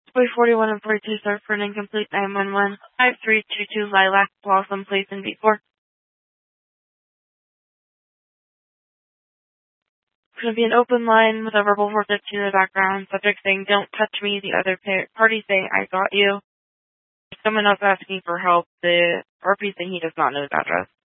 Boy 41 and 42, sir, for an incomplete 911. 5322 Lilac Blossom Place in B4. It's going to be an open line with a verbal vortex in the background. Subject saying, "Don't touch me." The other party saying, "I got you." Someone else asking for help. The RP saying he does not know his address.